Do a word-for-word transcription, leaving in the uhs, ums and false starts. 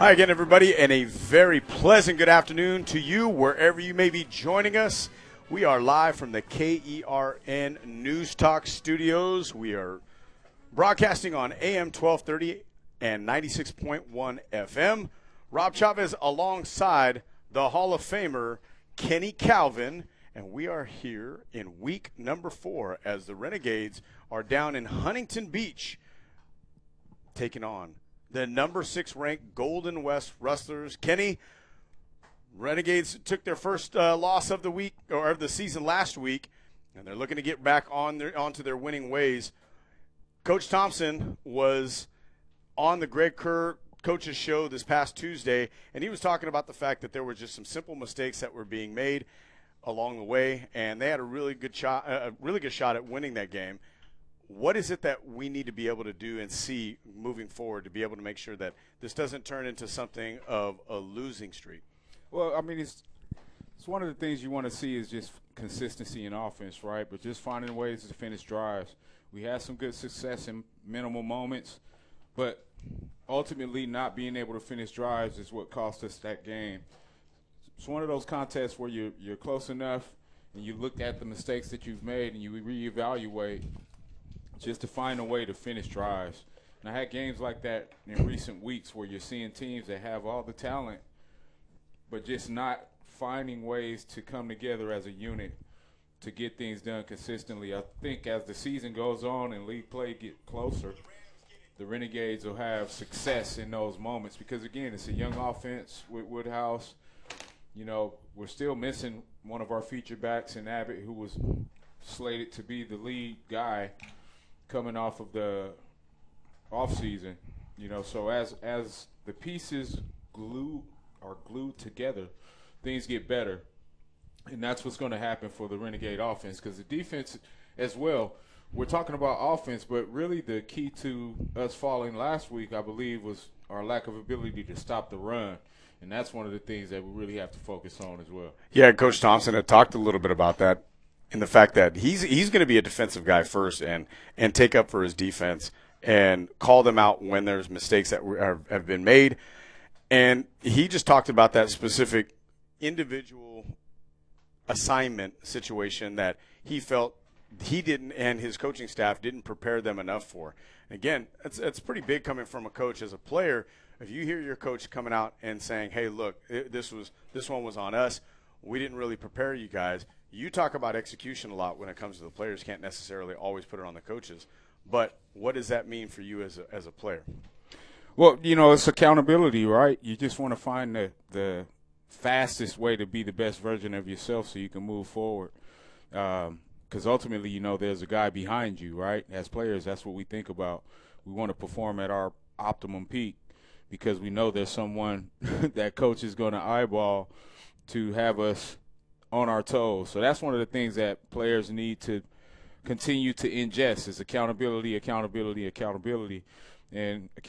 Hi again, everybody, and a very pleasant good afternoon to you wherever you may be joining us. We are live from the K E R N News Talk studios. We are broadcasting on A M twelve thirty and ninety-six point one F M. Rob Chavez alongside the Hall of Famer Kenny Calvin, and we are here in week number four as the Renegades are down in Huntington Beach taking on the number six ranked Golden West Rustlers. Kenny, Renegades took their first uh, loss of the week or of the season last week, and they're looking to get back on their onto their winning ways. Coach Thompson was on the Greg Kerr coaches show this past Tuesday, and he was talking about the fact that there were just some simple mistakes that were being made along the way, and they had a really good shot, a really good shot at winning that game. What is it that we need to be able to do and see moving forward to be able to make sure that this doesn't turn into something of a losing streak? Well, I mean, it's it's one of the things you want to see is just consistency in offense, right? But just finding ways to finish drives. We had some good success in minimal moments, but ultimately not being able to finish drives is what cost us that game. It's one of those contests where you're, you're close enough and you look at the mistakes that you've made and you reevaluate just to find a way to finish drives. And I had games like that in recent weeks where you're seeing teams that have all the talent but just not finding ways to come together as a unit to get things done consistently. I think as the season goes on and league play get closer, the Renegades will have success in those moments because, again, it's a young offense with Woodhouse. You know, we're still missing one of our feature backs in Abbott, who was slated to be the lead guy coming off of the offseason. You know, so as as the pieces glue are glued together, things get better. And that's what's going to happen for the Renegade offense because the defense as well, we're talking about offense, but really the key to us falling last week, I believe, was our lack of ability to stop the run. And that's one of the things that we really have to focus on as well. Yeah, Coach Thompson had talked a little bit about that in the fact that he's he's going to be a defensive guy first and, and take up for his defense and call them out when there's mistakes that are, have been made. And he just talked about that specific individual assignment situation that he felt he didn't and his coaching staff didn't prepare them enough for. Again, it's it's pretty big coming from a coach. As a player, if you hear your coach coming out and saying, hey, look, it, this was this one was on us, we didn't really prepare you guys. You talk about execution a lot when it comes to the players, can't necessarily always put it on the coaches. But what does that mean for you as a, as a player? Well, you know, it's accountability, right? You just want to find the, the fastest way to be the best version of yourself so you can move forward. Because um, ultimately, you know, there's a guy behind you, right? As players, that's what we think about. We want to perform at our optimum peak because we know there's someone that coach is going to eyeball to have us on our toes. So that's one of the things that players need to continue to ingest is accountability, accountability, accountability. And